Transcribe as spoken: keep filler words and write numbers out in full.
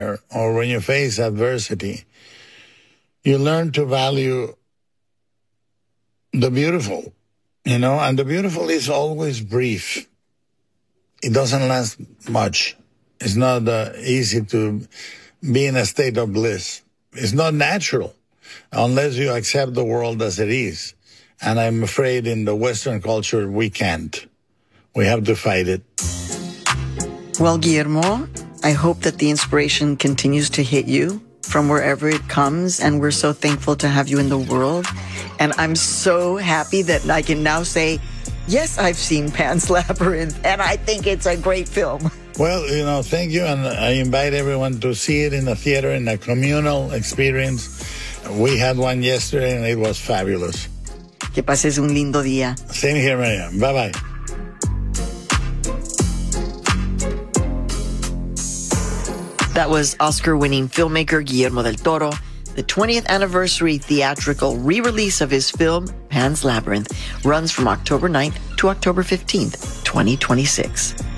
or when you face adversity, you learn to value the beautiful, you know, and the beautiful is always brief. It doesn't last much. It's not uh, easy to be in a state of bliss. It's not natural unless you accept the world as it is. And I'm afraid in the Western culture, we can't. We have to fight it. Well, Guillermo, I hope that the inspiration continues to hit you from wherever it comes, and we're so thankful to have you in the world. And I'm so happy that I can now say, yes, I've seen Pan's Labyrinth, and I think it's a great film. Well, you know, thank you, and I invite everyone to see it in the theater in a communal experience. We had one yesterday, and it was fabulous. Que pases un lindo día. Same here, Maria. Bye-bye. That was Oscar-winning filmmaker Guillermo del Toro. The twentieth anniversary theatrical re-release of his film, Pan's Labyrinth, runs from October ninth to October fifteenth, twenty twenty-six.